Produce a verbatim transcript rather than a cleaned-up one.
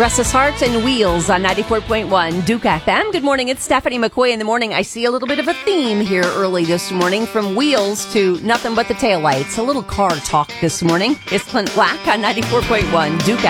Restless Hearts and Wheels on ninety-four point one Duke F M. Good morning, it's Stephanie McCoy in the morning. I see a little bit of a theme here early this morning, from wheels to nothing but the taillights. A little car talk this morning. It's Clint Black on ninety-four point one Duke